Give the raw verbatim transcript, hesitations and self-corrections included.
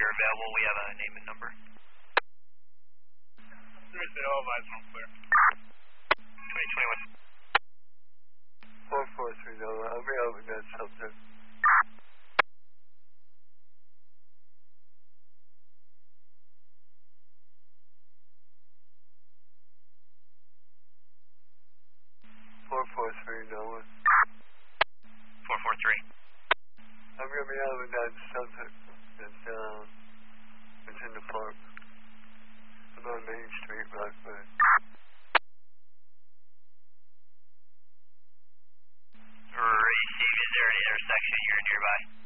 you're available, we have a name and number. three zero, advise one clear. twenty twenty-one. four four three zero, I'll be over that shelter. four four three zero. four four three. I'm going to be over that shelter. It's, uh, it's in the park. I'm on Main Street, Rockford. Receive, is there an intersection you're nearby?